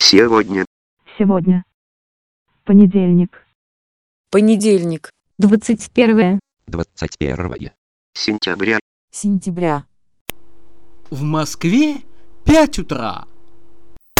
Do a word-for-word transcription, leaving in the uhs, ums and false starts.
Сегодня. Сегодня. Понедельник. Понедельник. Двадцать первое. Двадцать первое. Сентября. Сентября. В Москве пять утра.